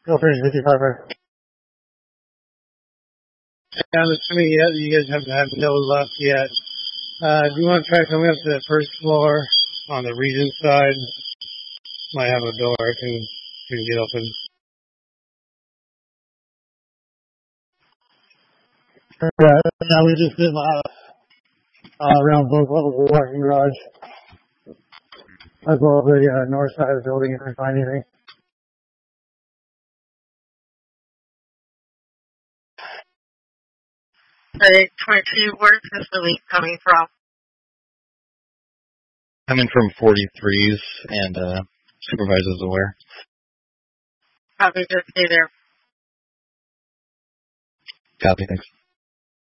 Go for 55 right. Yeah, I'm assuming you guys haven't had no luck yet. Do you want to try coming up to the first floor on the Regent side? Might have a door can get open. Yeah, we just did around both levels of the parking garage, as well as the north side of the building if we find anything. Hey, 22, where is the leak coming from? Coming from 43s, and supervisor's aware. Probably just stay there. Copy, thanks.